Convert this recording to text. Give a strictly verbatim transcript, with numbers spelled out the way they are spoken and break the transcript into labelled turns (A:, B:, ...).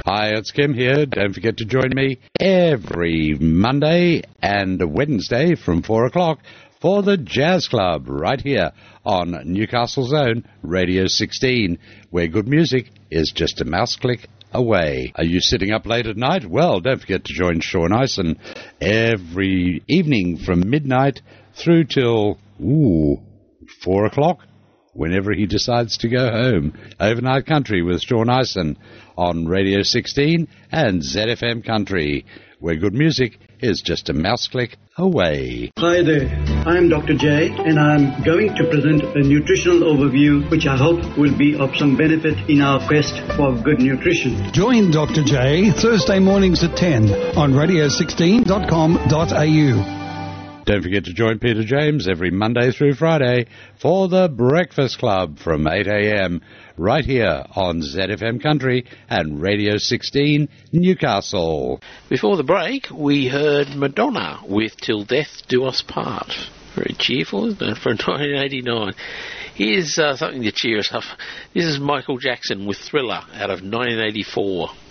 A: Hi, it's Kim here. Don't forget to join me every Monday and Wednesday from four o'clock for the Jazz Club right here on Newcastle's own Radio sixteen, where good music is just a mouse click away. Are you sitting up late at night? Well, don't forget to join Sean Ison every evening from midnight through till, ooh, four o'clock, whenever he decides to go home. Overnight Country with Sean Ison on Radio sixteen and Z F M Country, where good music is just a mouse click away.
B: Hi there, I'm Doctor J, and I'm going to present a nutritional overview which I hope will be of some benefit in our quest for good nutrition.
C: Join Doctor J Thursday mornings at ten on radio sixteen dot com dot a u.
A: Don't forget to join Peter James every Monday through Friday for the Breakfast Club from eight a.m. right here on Z F M Country and Radio sixteen Newcastle.
D: Before the break, we heard Madonna with Till Death Do Us Part. Very cheerful, isn't it, for nineteen eighty-nine. Here's uh, something to cheer us up. This is Michael Jackson with Thriller out of nineteen eighty-four.